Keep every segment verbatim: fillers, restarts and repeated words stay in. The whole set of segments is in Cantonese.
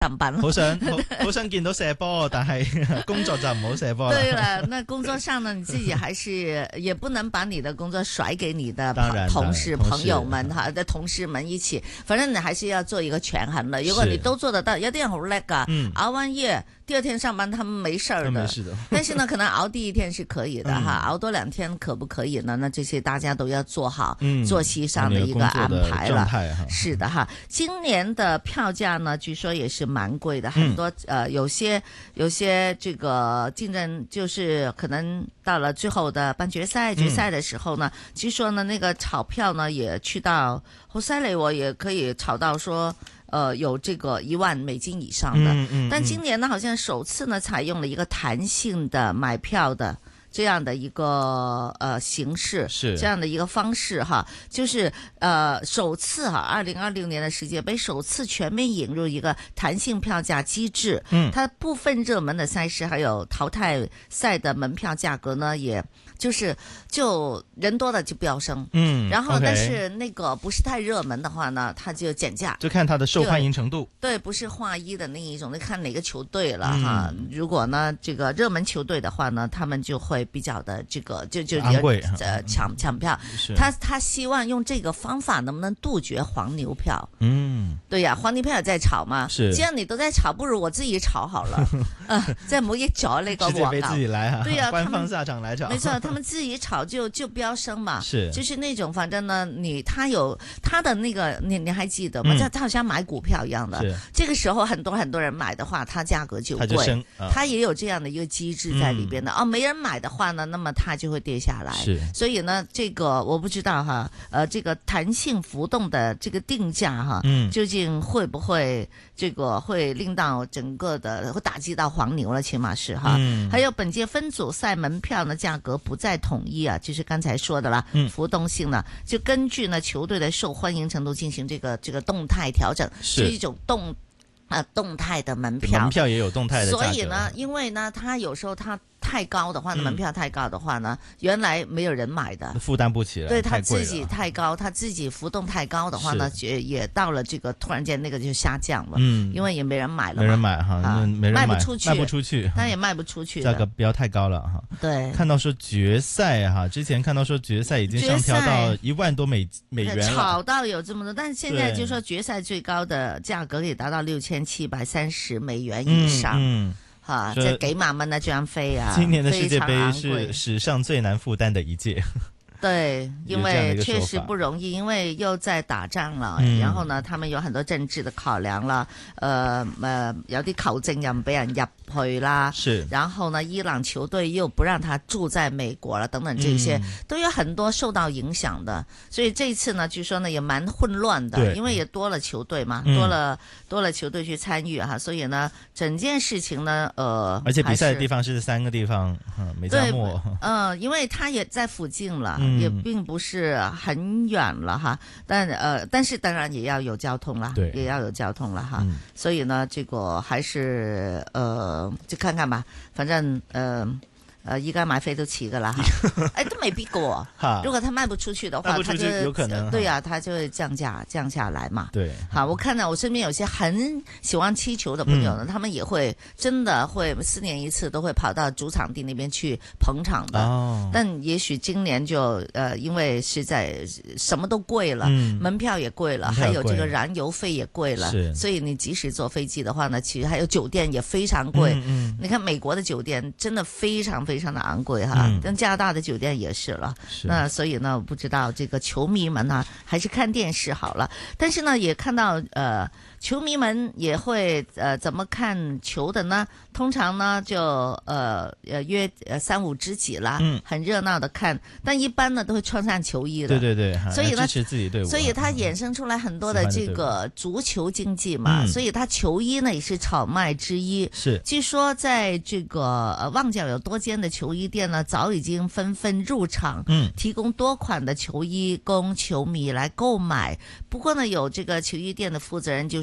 上班了。 好想好好想見到射波，但係工作就唔好射波了。 对了，那工作上呢，你自己还是也不能把你的工作甩给你的同事、朋友们哈，的同事们一起，反正你还是要做一个权衡的。如果你都做得到，有啲人好叻噶，嗯、熬完夜第二天上班他们没事儿的， 没事的。 但是呢，可能熬第一天是可以的哈，嗯、熬多两天可不可以呢？那这些大家都要做好作息上的一个安排了。 嗯、 是的哈，今年的票价呢，据说也是蛮贵的，很多、嗯、呃有些有些这个竞争就是可能到了最后的半决赛、决赛的时候呢，嗯、据说呢那个炒票呢也去到好犀利，我也可以炒到说。呃，有这个一万美金以上的，嗯嗯、但今年呢，好像首次呢采用了一个弹性的买票的这样的一个呃形式， 是这样的一个方式哈，就是呃首次哈，二零二六年的世界杯首次全面引入一个弹性票价机制，嗯，它部分热门的赛事还有淘汰赛的门票价格呢，也就是就人多的就飙升，嗯，然后但是那个不是太热门的话呢，它就减价， 就看它的受欢迎程度。 对，不是划一的那一种，那看哪个球队了哈。嗯、如果呢这个热门球队的话呢，他们就会比较的这个就就昂贵， 呃抢抢票。他他希望用这个方法能不能杜绝黄牛票？嗯，对呀，黄牛票也在炒嘛。 是， 既然你都在炒，不如我自己炒好了。呃，在某一找那个世界杯自己来哈、啊， 对呀、 官方下场来炒， 没错，他们自己炒就就飙升嘛。 是， 就是那种反正呢，你他有他的那个，你你还记得吗？嗯、他好像买股票一样的。 是， 这个时候很多很多人买的话，它价格就贵， 它就升、啊、 它也有这样的一个机制在里边的。嗯、哦，没人买的话呢，那么它就会跌下来。 是， 所以呢，这个我不知道哈，呃，这个弹性浮动的这个定价哈，嗯，究竟会不会这个会令到整个的会打击到黄牛了？起码是哈。嗯、还有本届分组赛门票呢，价格不再统一啊，就是刚才说的啦，嗯、浮动性呢，就根据呢球队的受欢迎程度进行这个这个动态调整，是一种动。啊，动态的门票， 门票也有动态的价格。 所以呢，因为呢，它有时候它太高的话呢，门票太高的话呢，嗯、原来没有人买的， 负担不起了。 对他自己太高，他自己浮动太高的话呢，也也到了这个突然间那个就下降了。嗯，因为也没人买了嘛， 没人买哈，啊、没人买，卖不出去， 卖不出去， 但也卖不出去， 价格不要太高了哈。 对， 看到说决赛哈，之前看到说决赛已经上调到一万多美美元了， 炒到有这么多，但是现在就说决赛最高的价格可以达到六千七百三十美元以上。嗯。嗯哈，这几萬蚊一張飛啊！ 今年的世界杯是史上最難負擔的一屆。 对，因为确实不容易，因为又在打仗了，嗯、然后呢，他们有很多政治的考量啦，呃呃，有啲球證又唔俾人入去啦， 是， 然后呢，伊朗球队又不让他住在美国了，等等这些、嗯、都有很多受到影响的，所以这一次呢，据说呢也蛮混乱的，因为也多了球队嘛，嗯、多了多了球队去参与哈，所以呢，整件事情呢，呃， 而且比赛的地方是三个地方，嗯，美加墨， 嗯、呃，因为他也在附近了。嗯也并不是很远了哈，但呃，但是当然也要有交通啦， 对， 也要有交通了哈。嗯、所以呢，这个还是呃，就看看吧，反正呃。呃，依家買飛都遲噶啦嚇，哎都未必過。如果他賣不出去的話，他就有可能對啊，他就會降價降下來嘛。 對， 好，我看到我身邊有些很喜歡踢球的朋友呢，嗯、他們也會真的會四年一次都會跑到主場地那邊去捧場的。哦，但也許今年就呃，因為實在什麼都貴了，嗯、門票也貴了，還有這個燃油費也貴了，所以你即使坐飛機的話呢，其實還有酒店也非常貴。嗯嗯、你看美國的酒店真的非常非常的昂貴哈，跟加拿大的酒店也是了。是那所以呢，我不知道這個球迷們呢，還是看電視好了。但是呢，也看到呃，球迷們也會呃，怎麼看球的呢？通常呢，就呃呃約呃三五知己啦，嗯、很熱鬧的看。但一般呢，都會穿上球衣的。 對對對， 所以呢， 支持自己隊伍。 所以它衍生出來很多的這個足球經濟嘛。嗯、所以它球衣呢也是炒賣之一。 是， 據說在這個呃旺角有多間的球衣店呢，早已經紛紛入場，嗯，提供多款的球衣供球迷來購買。不過呢，有這個球衣店的負責人就說。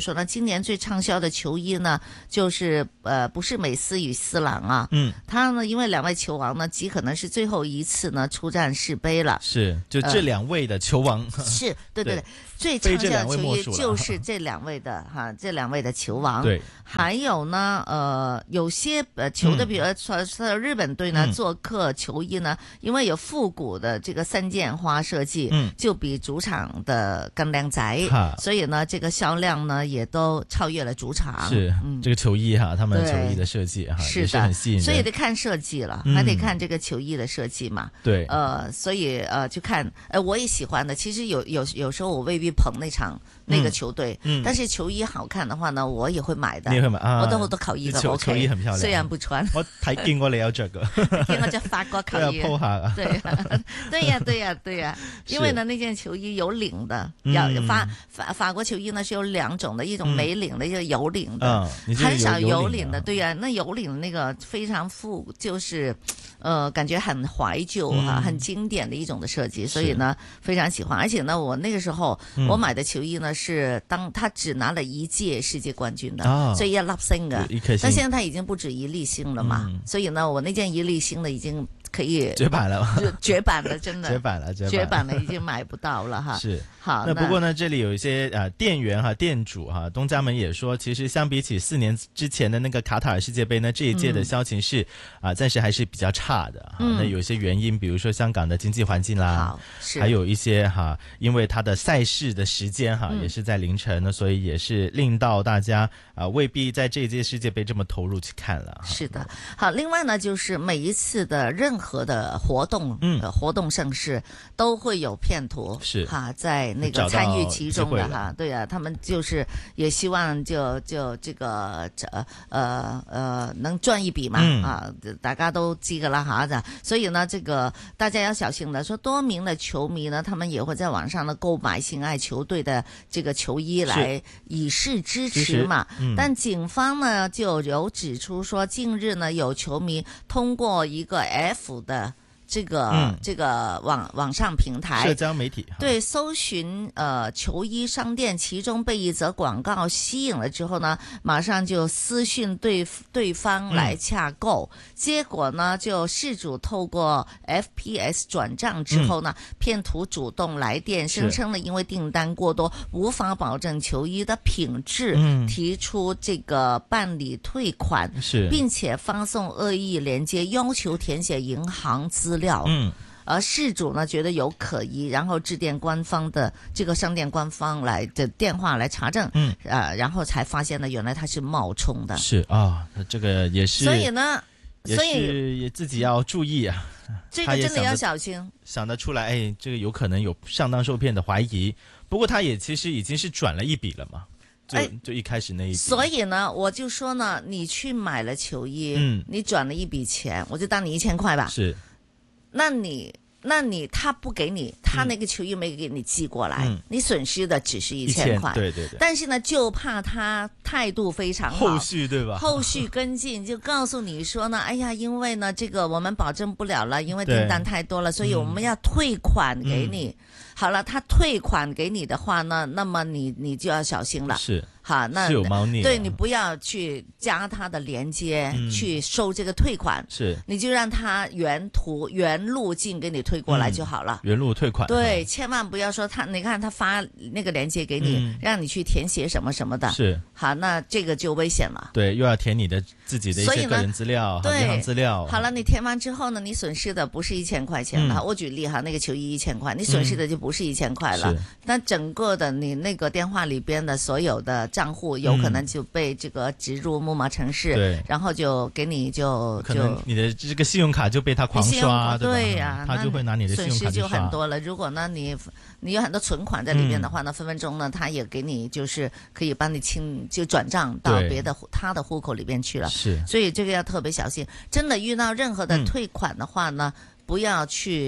说呢，今年最畅销的球衣呢，就是呃不是美斯与斯朗啊， 嗯， 他呢因为两位球王呢极可能是最后一次呢出战世杯了， 是就这两位的球王， 呃、是对对对。 对最畅销的球衣就是这两位的哈，这两位的球王。 对， 还有呢，呃，有些呃球的，比如说说日本队呢、嗯、做客球衣呢，因为有复古的这个三件花设计，嗯，就比主场的更靓仔，所以呢，这个销量呢也都超越了主场。 是，嗯、这个球衣哈，他们球衣的设计哈， 是的， 也是很吸引人， 所以得看设计了，嗯、还得看这个球衣的设计嘛。 对， 呃，所以呃，就看，呃，我也喜欢的。其实有有有时候我未必捧那场那个球队，嗯，但是球衣好看的話呢，我也會買的。 你會買啊？ 我都好多球衣的， 球球衣很漂亮， 雖然不穿。 我睇見過你有着噶， 見我着法國球衣。 鋪下。 對，對呀，對呀，對呀。因為呢，那件球衣有領的，有法法法國球衣呢是有兩種的，一種沒領的，一個有領的，很少有領的。對呀，那有領的那個非常富，就是呃，感覺很懷舊哈，很經典的一種的設計，所以呢非常喜歡。而且呢，我那個時候我買的球衣呢是當他只拿了一屆世界冠軍的，哦、所以一粒星的。但現在他已經不止一粒星了嘛，嗯、所以呢，我那件一粒星的已經可以絕版了， 絕版了，真的絕版了， 絕版了，已經買不到了哈。 是好， 那不過呢，這裡有一些啊、呃、店員哈、店主哈，東家們也說，其實相比起四年之前的那個卡塔爾世界盃呢，這一屆的銷情是啊、嗯呃、暫時還是比較差的。嗯、那有一些原因，比如說香港的經濟環境啦，還有一些哈、啊，因為它的賽事的時間哈、啊嗯、也是在凌晨呢，所以也是令到大家啊未必在這一屆世界盃這麼投入去看了。 是的，好，另外呢，就是每一次的任何的活動，嗯，呃、活動盛事都會有騙徒，是哈，在那個參與其中的哈，對啊，他們就是也希望就就這個呃呃呃能賺一筆嘛，嗯、啊，大家都知噶啦哈，所以呢，這個大家要小心的，說多名的球迷呢，他們也會在網上呢購買心愛球隊的這個球衣來以示支持嘛。嗯、但警方呢就有指出說，近日呢有球迷通過一個 F 的這個、嗯、這個網網上平台社交媒體對搜尋呃球衣商店，其中被一則廣告吸引了之後呢，馬上就私訊對對方來洽購，嗯、結果呢就事主透過 F P S 轉賬之後呢，嗯、騙徒主動來電，聲稱呢因為訂單過多無法保證球衣的品質，嗯、提出這個辦理退款，是並且發送惡意鏈接，要求填寫銀行資料。料，嗯，而事主呢覺得有可疑，然後致電官方的這個商店官方來的電話來查證，嗯，啊、呃，然後才發現呢，原來他是冒充的， 是啊，這個也是， 所以呢，所以也自己要注意啊， 這個真的要小心， 想得出來，哎，這個有可能有上當受騙的懷疑，不過他也其實已經是轉了一筆了嘛。就就一開始那一筆， 所以呢，我就說呢，你去買了球衣，嗯，你轉了一筆錢，我就當你一千塊吧， 是。 那你，那你他不給你，他那個球衣沒給你寄過來，嗯、你損失的只是一千塊， 對對對。 但是呢，就怕他態度非常好， 後續對吧？ 後續跟進就告訴你說呢，哎呀，因為呢，這個我們保證不了了，因為訂單太多了，所以我們要退款給你。嗯、好了，他退款給你的話呢，那麼你你就要小心了。 是。 好，那是有貓膩， 對，你不要去加他的連接，嗯、去收這個退款，是，你就讓他原途原路徑給你退過來就好了。 嗯、原路退款， 對，千萬不要說他，你看他發那個連接給你，嗯、讓你去填寫什麼什麼的，是，好，那這個就危險了。 對，又要填你的自己的一些個人資料、銀行資料。 好了，你填完之後呢，你損失的不是一千塊錢了。嗯、我舉例哈，那個球衣一千塊，你損失的就不是一千塊了。嗯、那整個的你那個電話裏邊的所有的賬戶有可能就被這個植入木馬程式，對，然後就給你就可能你的這個信用卡就被他狂刷， 對呀， 他就會拿你的信用卡損失就很多了。如果呢你你有很多存款在裏面的話呢，分分鐘呢他也給你就是可以幫你清就轉賬到別的他的戶口裏邊去了，是，所以這個要特別小心。真的遇到任何的退款的話呢，不要去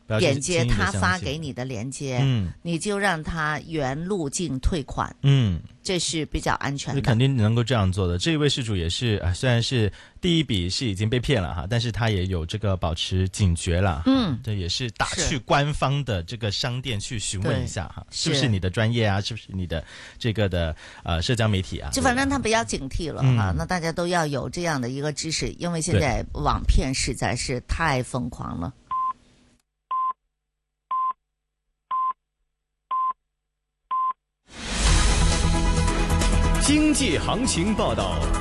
点接他发给你的链接，嗯，你就让他原路径退款，嗯，这是比较安全的。 肯定能够这样做的。这位事主也是啊，虽然是第一笔是已经被骗了哈，但是他也有这个保持警觉了，嗯，这也是打去官方的这个商店去询问一下哈，是不是你的专业啊，是不是你的这个的呃社交媒体啊， 就反正他比较警惕了哈、嗯。那大家都要有这样的一个知识，因为现在网骗实在是太疯狂了。 经济行情报道。